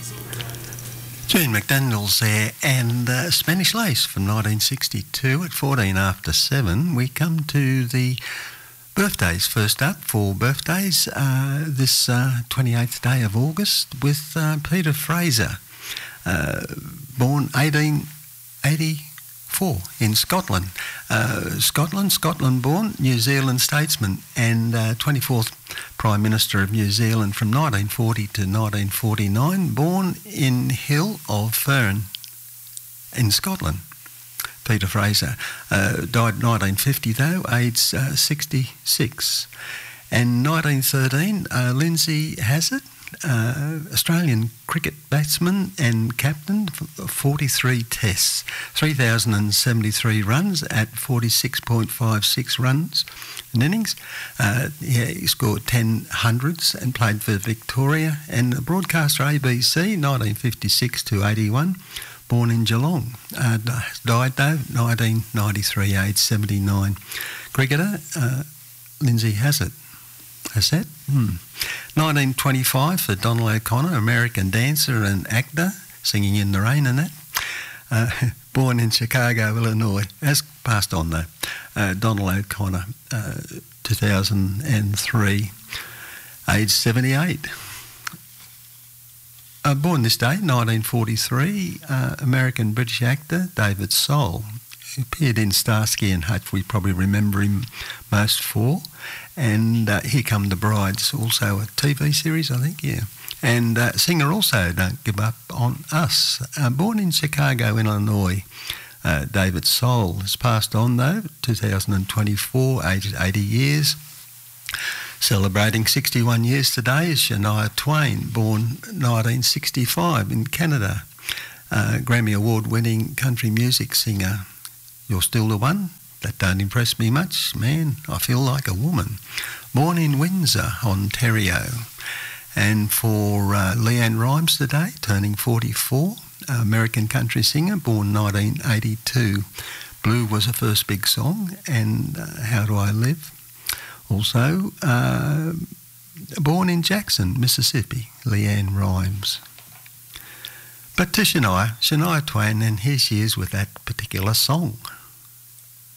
June McDaniels there, and Spanish Lace from 1962 at 14 after 7. We come to the birthdays first up for birthdays this 28th day of August with Peter Fraser, born 1884 in Scotland. Scotland born, New Zealand statesman and 24th Prime Minister of New Zealand from 1940 to 1949, born in Hill of Fern in Scotland. Peter Fraser died 1950 though, aged 66. And 1913, Lindsay Hassett, Australian cricket batsman and captain, 43 tests, 3,073 runs at 46.56 runs in innings. He scored 10 hundreds and played for Victoria. And the broadcaster ABC, 1956 to 81, born in Geelong. Died though, 1993, aged 79. Cricketer, Lindsay Hassett. 1925 for Donald O'Connor, American dancer and actor, singing in the rain and that. Born in Chicago, Illinois. Has passed on though. Donald O'Connor, 2003, aged 78. Born this day, 1943, American-British actor David Soul. He appeared in Starsky and Hutch, we probably remember him most for. And Here Come the Brides, also a TV series, I think, yeah. And singer also, Don't Give Up on Us. Born in Chicago, Illinois, David Soul has passed on, though, 2024, aged 80 years. Celebrating 61 years today is Shania Twain, born 1965 in Canada. Grammy Award-winning country music singer. You're Still the One? That don't impress me much. Man, I feel like a woman. Born in Windsor, Ontario. And for Leanne Rimes today, turning 44, American country singer, born 1982. Blue was her first big song, and How Do I Live? Also, born in Jackson, Mississippi, Leanne Rimes. But to Shania Twain, and here she is with that particular song.